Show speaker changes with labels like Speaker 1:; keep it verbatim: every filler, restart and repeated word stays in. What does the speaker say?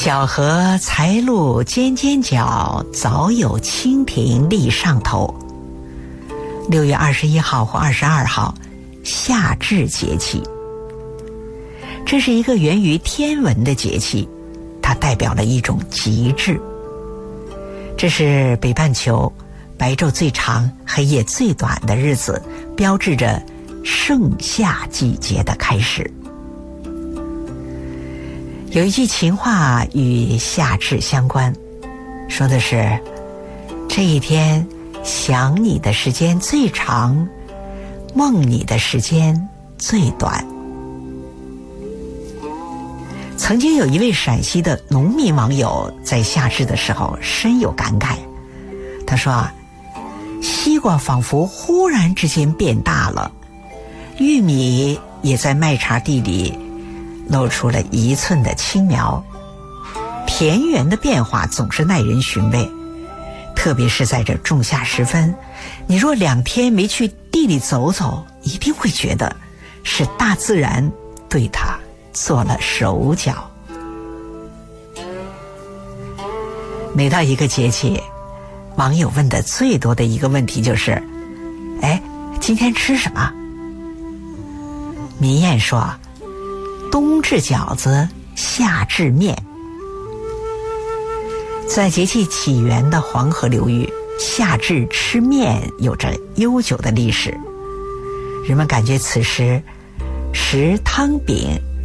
Speaker 1: 小荷才露尖尖角，早有蜻蜓立上头。六月二十一号或二十二号，夏至节气。这是一个源于天文的节气，它代表了一种极致。这是北半球白昼最长、黑夜最短的日子，标志着盛夏季节的开始。有一句情话与夏至相关，说的是这一天想你的时间最长，梦你的时间最短。曾经有一位陕西的农民网友在夏至的时候深有感慨，他说啊，西瓜仿佛忽然之间变大了，玉米也在麦茬地里露出了一寸的青苗，田园的变化总是耐人寻味，特别是在这仲夏时分，你若两天没去地里走走，一定会觉得是大自然对它做了手脚。每到一个节气，网友问的最多的一个问题就是，哎，今天吃什么？民谚说，冬至饺子，夏至面。在节气起源的黄河流域，夏至吃面有着悠久的历史。人们感觉此时食汤饼